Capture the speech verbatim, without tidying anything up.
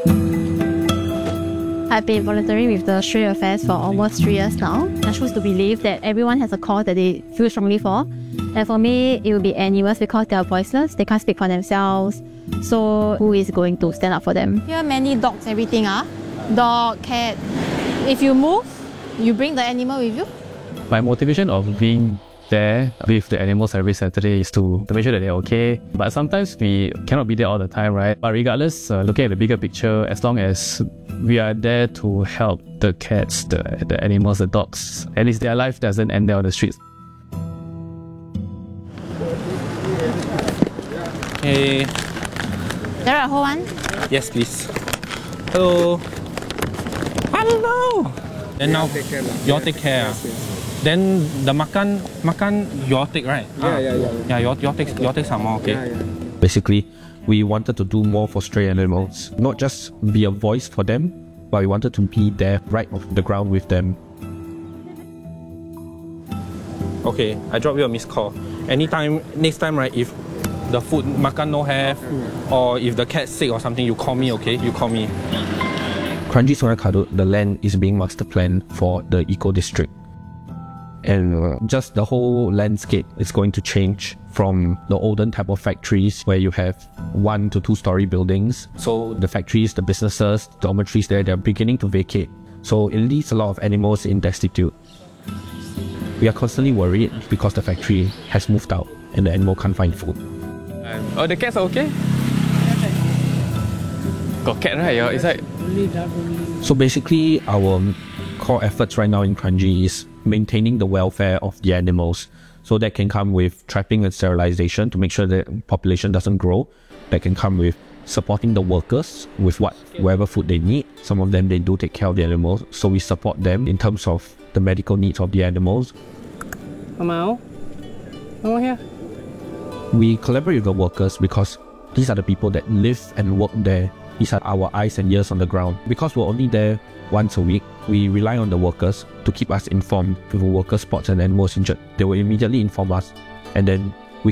I've been volunteering with the Stray Affairs for almost three years now. I choose to believe that everyone has a cause that they feel strongly for. And for me, it will be animals because they are voiceless, they can't speak for themselves. So who is going to stand up for them? Here many dogs, everything ah. Dog, cat. If you move, you bring the animal with you. My motivation of being there with the animals every Saturday is to, to make sure that they're okay. But sometimes we cannot be there all the time, right? But regardless, uh, looking at the bigger picture, as long as we are there to help the cats, the, the animals, the dogs, at least their life doesn't end there on the streets. Hey. There are a whole one? Yes, please. Hello. Hello. Then now, you all take care. Yes, yes. Then the makan, makan, you all take, right? Yeah, ah. yeah, yeah. Yeah, you all, you all take, you all take some more, okay? Yeah, yeah. Basically, we wanted to do more for stray animals, not just be a voice for them, but we wanted to be there right off the ground with them. Okay, I drop you a missed call. Anytime, next time, right, if the food makan no have, mm. or if the cat's sick or something, you call me, okay? You call me. Kranji Sungai Kadut, the land is being master planned for the eco district. And uh, just the whole landscape is going to change from the olden type of factories where you have one to two story buildings. So the factories, the businesses, dormitories there, they're beginning to vacate. So it leaves a lot of animals in destitute. We are constantly worried because the factory has moved out and the animal can't find food. Um, oh, the cats are okay? Got cat, right? It's like... So basically, our core efforts right now in Kranji is maintaining the welfare of the animals. So that can come with trapping and sterilization to make sure the population doesn't grow. That can come with supporting the workers with what whatever food they need. Some of them, they do take care of the animals, so we support them in terms of the medical needs of the animals. Mao, come on here. We collaborate with the workers because these are the people that live and work there. These are our eyes and ears on the ground. Because we're only there once a week, we rely on the workers to keep us informed. If a worker spots an animal injured, they will immediately inform us, and then